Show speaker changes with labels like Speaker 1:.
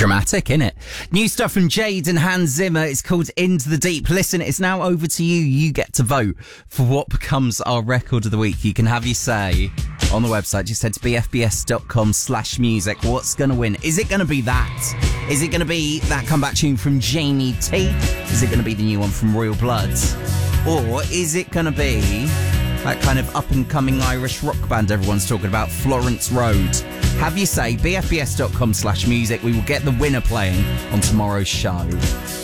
Speaker 1: Dramatic, innit? New stuff from Jade and Hans Zimmer. It's called Into the Deep. Listen, it's now over to you. You get to vote for what becomes our record of the week. You can have your say on the website. Just head to bfbs.com/music. What's going to win? Is it going to be that? Is it going to be that comeback tune from Jamie T? Is it going to be the new one from Royal Blood? Or is it going to be that kind of up-and-coming Irish rock band everyone's talking about, Florence Road? Have you say, bfbs.com/music. We will get the winner playing on tomorrow's show.